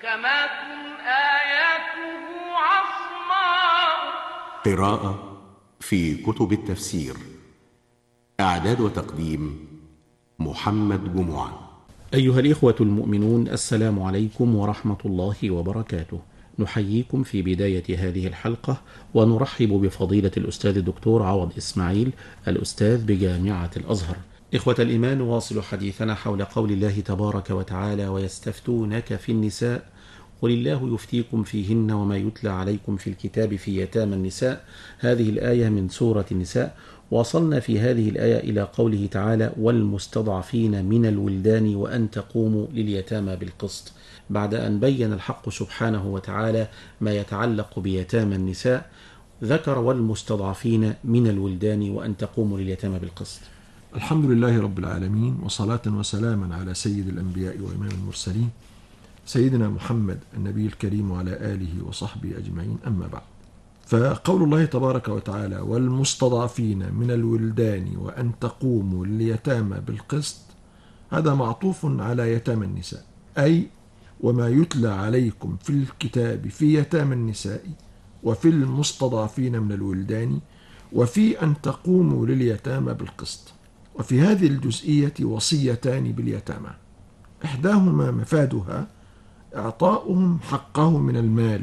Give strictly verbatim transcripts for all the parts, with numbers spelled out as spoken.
محكمات آياته عصماء. قراءة في كتب التفسير. إعداد وتقديم محمد جمعة. أيها الإخوة المؤمنون، السلام عليكم ورحمة الله وبركاته. نحييكم في بداية هذه الحلقة ونرحب بفضيلة الأستاذ الدكتور عوض إسماعيل، الأستاذ بجامعة الأزهر. إخوة الإيمان، نواصل حديثنا حول قول الله تبارك وتعالى: ويستفتونك في النساء قل الله يفتيكم فيهن وما يتلى عليكم في الكتاب في يتامى النساء. هذه الآية من سورة النساء. وصلنا في هذه الآية إلى قوله تعالى: والمستضعفين من الولدان وأن تقوموا لليتامى بالقسط، بعد أن بين الحق سبحانه وتعالى ما يتعلق بيتامى النساء ذكر والمستضعفين من الولدان وأن تقوموا لليتامى بالقسط. الحمد لله رب العالمين، وصلاة وسلاما على سيد الأنبياء وإمام المرسلين سيدنا محمد النبي الكريم وعلى آله وصحبه أجمعين، أما بعد. فقول الله تبارك وتعالى: والمستضعفين من الولدان وأن تقوموا لليتامى بالقسط، هذا معطوف على يتامى النساء، أي وما يتلى عليكم في الكتاب في يتامى النساء وفي المستضعفين من الولدان وفي أن تقوموا لليتامى بالقسط. وفي هذه الجزئية وصيتان باليتامى، إحداهما مفادها إعطاؤهم حقه من المال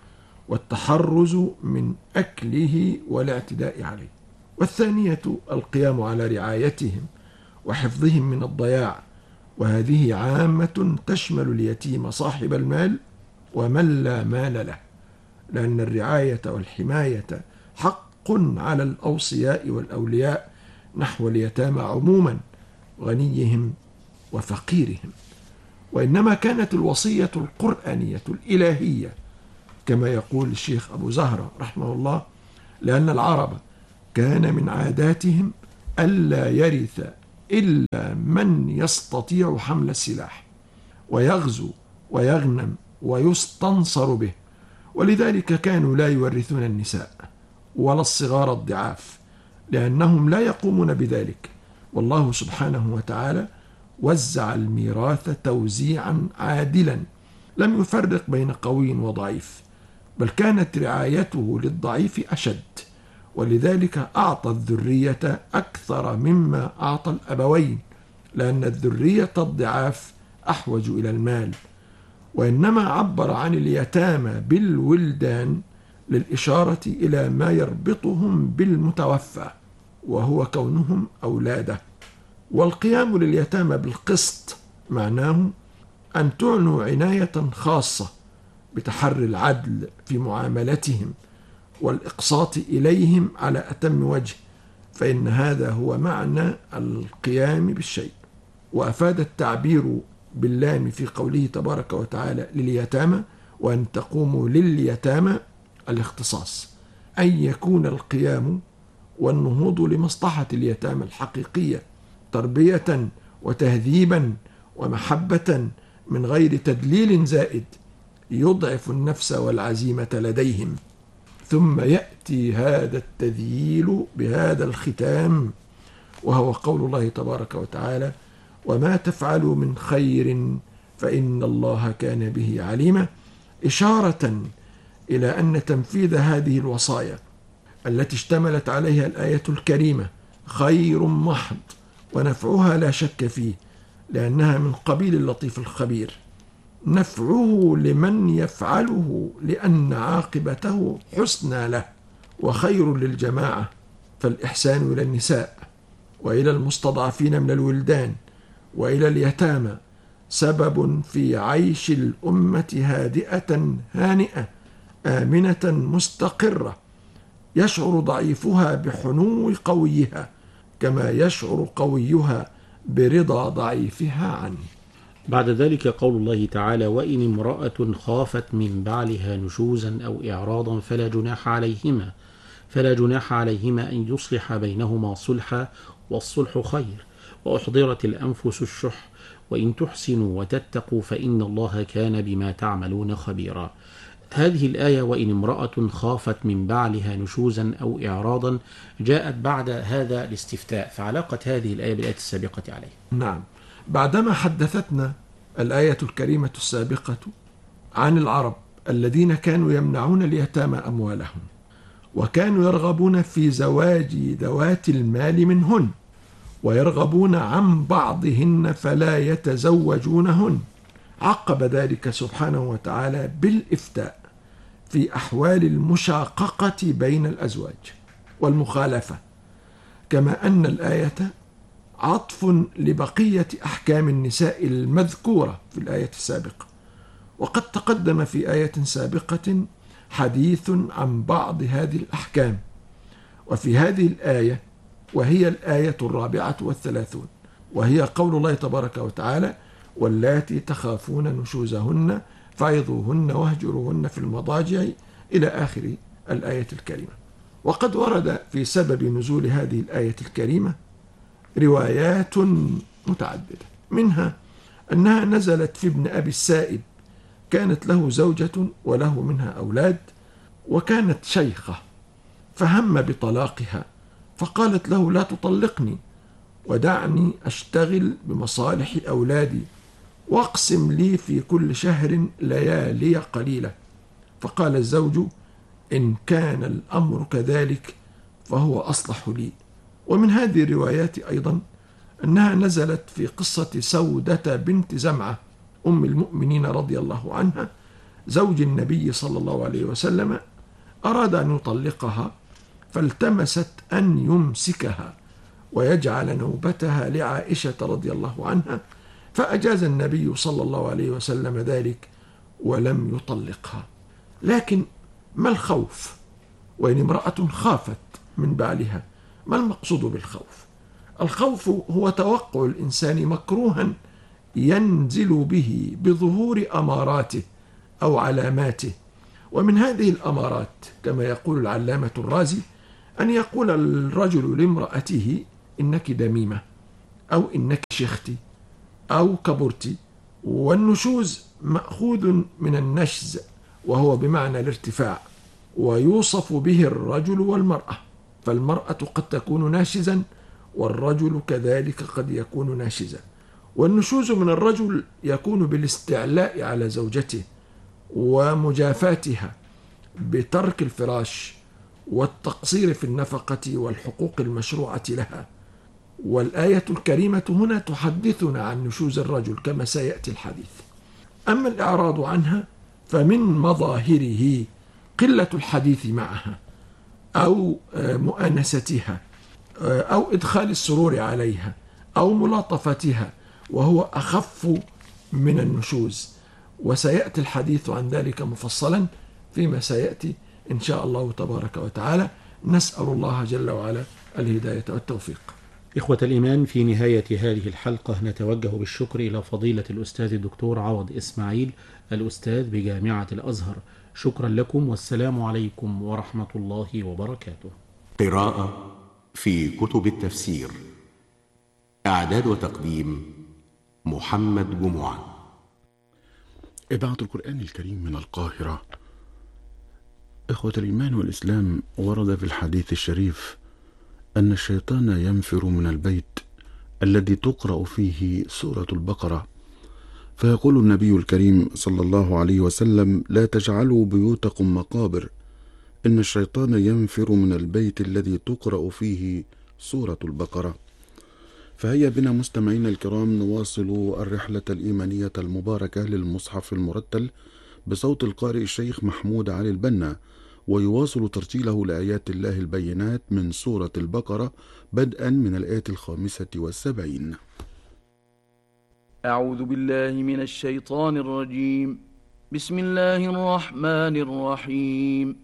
والتحرز من أكله والاعتداء عليه، والثانية القيام على رعايتهم وحفظهم من الضياع، وهذه عامة تشمل اليتيم صاحب المال ومن لا مال له، لأن الرعاية والحماية حق على الأوصياء والأولياء نحو اليتامى عموما، غنيهم وفقيرهم. وإنما كانت الوصية القرآنية الإلهية كما يقول الشيخ أبو زهرة رحمه الله: لأن العرب كان من عاداتهم ألا يرث إلا من يستطيع حمل السلاح ويغزو ويغنم ويستنصر به، ولذلك كانوا لا يورثون النساء ولا الصغار الضعاف، لأنهم لا يقومون بذلك. والله سبحانه وتعالى وزع الميراث توزيعا عادلا، لم يفرق بين قوي وضعيف، بل كانت رعايته للضعيف أشد، ولذلك أعطى الذرية أكثر مما أعطى الأبوين، لأن الذرية الضعاف أحوج إلى المال. وإنما عبر عن اليتامى بالولدان للإشارة إلى ما يربطهم بالمتوفى، وهو كونهم أولاده. والقيام لليتامى بالقسط معناه أن تعنوا عناية خاصة بتحري العدل في معاملتهم والإقساط إليهم على أتم وجه، فإن هذا هو معنى القيام بالشيء. وأفاد التعبير باللام في قوله تبارك وتعالى لليتامى وأن تقوموا لليتامى الاختصاص، أن يكون القيام والنهوض لمصلحة اليتامى الحقيقية تربية وتهذيبا ومحبة من غير تدليل زائد يضعف النفس والعزيمة لديهم. ثم يأتي هذا التذييل بهذا الختام، وهو قول الله تبارك وتعالى: وما تفعلوا من خير فإن الله كان به عليما، إشارة إلى أن تنفيذ هذه الوصايا التي اشتملت عليها الآية الكريمة خير محض، ونفعها لا شك فيه، لأنها من قبيل اللطيف الخبير. نفعه لمن يفعله لأن عاقبته حسنى له وخير للجماعة، فالإحسان إلى النساء وإلى المستضعفين من الولدان وإلى اليتامى سبب في عيش الأمة هادئة هانئة آمنة مستقرة، يشعر ضعيفها بحنو قويها كما يشعر قويها برضا ضعيفها عنه. بعد ذلك قول الله تعالى: وإن امرأة خافت من بعلها نشوزا أو إعراضا فلا جناح عليهما فلا جناح عليهما أن يصلح بينهما صلحا والصلح خير وأحضرت الأنفس الشح وإن تحسنوا وتتقوا فإن الله كان بما تعملون خبيرا. هذه الآية وإن امرأة خافت من بعلها نشوزا أو إعراضا جاءت بعد هذا الاستفتاء، فعلاقة هذه الآية بالآية السابقة عليه. نعم، بعدما حدثتنا الآية الكريمة السابقة عن العرب الذين كانوا يمنعون اليتامى أموالهم، وكانوا يرغبون في زواج ذوات المال منهن، ويرغبون عن بعضهن فلا يتزوجونهن. عقب ذلك سبحانه وتعالى بالإفتاء في أحوال المشاققة بين الأزواج والمخالفة، كما أن الآية عطف لبقية أحكام النساء المذكورة في الآية السابقة. وقد تقدم في آية سابقة حديث عن بعض هذه الأحكام، وفي هذه الآية وهي الآية الرابعة والثلاثون، وهي قول الله تبارك وتعالى: واللاتي تخافون نشوزهن فعظوهن واهجروهن في المضاجع، إلى آخر الآية الكريمة. وقد ورد في سبب نزول هذه الآية الكريمة روايات متعددة، منها أنها نزلت في ابن أبي السائب، كانت له زوجة وله منها أولاد، وكانت شيخة فهم بطلاقها، فقالت له: لا تطلقني ودعني أشتغل بمصالح أولادي، واقسم لي في كل شهر ليالي قليلة. فقال الزوج: إن كان الأمر كذلك فهو أصلح لي. ومن هذه الروايات أيضا أنها نزلت في قصة سودة بنت زمعة أم المؤمنين رضي الله عنها، زوج النبي صلى الله عليه وسلم، أراد أن يطلقها فالتمست أن يمسكها ويجعل نوبتها لعائشة رضي الله عنها، فأجاز النبي صلى الله عليه وسلم ذلك ولم يطلقها. لكن ما الخوف وإن امرأة خافت من بعلها؟ ما المقصود بالخوف؟ الخوف هو توقع الإنسان مكروها ينزل به بظهور أماراته أو علاماته. ومن هذه الأمارات كما يقول العلامة الرازي أن يقول الرجل لامرأته: إنك دميمة، أو إنك شختي، أو كبرتي. والنشوز مأخوذ من النشز وهو بمعنى الارتفاع، ويوصف به الرجل والمرأة، فالمرأة قد تكون ناشزا والرجل كذلك قد يكون ناشزا. والنشوز من الرجل يكون بالاستعلاء على زوجته ومجافاتها بترك الفراش والتقصير في النفقة والحقوق المشروعة لها. والآية الكريمة هنا تحدثنا عن نشوز الرجل كما سيأتي الحديث. أما الإعراض عنها فمن مظاهره قلة الحديث معها، أو مؤانستها، أو إدخال السرور عليها، أو ملاطفتها، وهو أخف من النشوز. وسيأتي الحديث عن ذلك مفصلا فيما سيأتي إن شاء الله تبارك وتعالى. نسأل الله جل وعلا الهداية والتوفيق. إخوة الإيمان، في نهاية هذه الحلقة نتوجه بالشكر إلى فضيلة الأستاذ الدكتور عوض إسماعيل، الأستاذ بجامعة الأزهر. شكرا لكم، والسلام عليكم ورحمة الله وبركاته. قراءة في كتب التفسير. إعداد وتقديم محمد جمعة. إذاعة القرآن الكريم من القاهرة. إخوة الإيمان والإسلام، ورد في الحديث الشريف أن الشيطان ينفر من البيت الذي تقرأ فيه سورة البقرة، فيقول النبي الكريم صلى الله عليه وسلم: لا تجعلوا بيوتكم مقابر، إن الشيطان ينفر من البيت الذي تقرأ فيه سورة البقرة. فهيا بنا مستمعين الكرام نواصل الرحلة الإيمانية المباركة للمصحف المرتل بصوت القارئ الشيخ محمود علي البنا، ويواصل ترتيله لآيات الله البينات من سورة البقرة بدءا من الآية الخامسة والسبعين. أعوذ بالله من الشيطان الرجيم. بسم الله الرحمن الرحيم.